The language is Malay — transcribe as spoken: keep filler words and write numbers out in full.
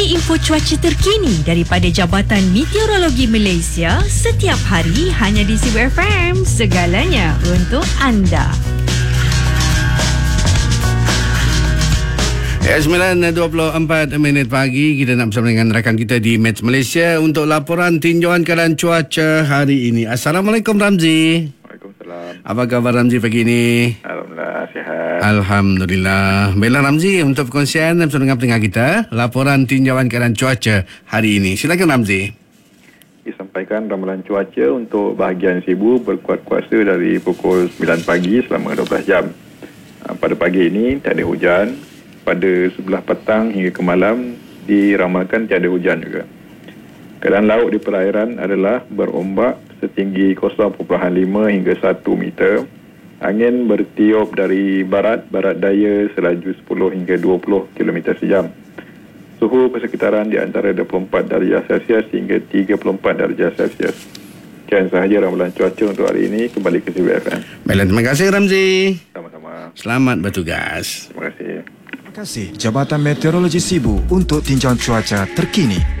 Ikuti info cuaca terkini daripada Jabatan Meteorologi Malaysia setiap hari hanya di Sibu F M. Segalanya untuk anda. Ya, sembilan dua puluh empat minit pagi. Kita nak bersama dengan rakan kita di Met Malaysia untuk laporan tinjauan keadaan cuaca hari ini. Assalamualaikum Ramzi. Waalaikumsalam. Apa khabar Ramzi pagi ini? Alhamdulillah sihat. Alhamdulillah. Baiklah Ramzi, untuk perkongsian bersama dengan pendengar kita, laporan tinjauan keadaan cuaca hari ini. Silakan Ramzi. Disampaikan ramalan cuaca untuk bahagian Sibu berkuat kuasa dari pukul sembilan pagi selama dua belas jam. Pada pagi ini tiada hujan. Pada sebelah petang hingga ke malam diramalkan tiada hujan juga. Keadaan laut di perairan adalah berombak setinggi kosong perpuluhan lima hingga satu meter. Angin bertiup dari barat, barat daya selaju sepuluh hingga dua puluh kilometer sejam. Suhu persekitaran di antara dua puluh empat darjah Celsius hingga tiga puluh empat darjah Celsius. Sekian sahaja ramalan cuaca untuk hari ini. Kembali ke Sibu F M. Baiklah, terima kasih Ramzi. Sama-sama. Selamat bertugas. Terima kasih. Terima kasih Jabatan Meteorologi Sibu untuk tinjauan cuaca terkini.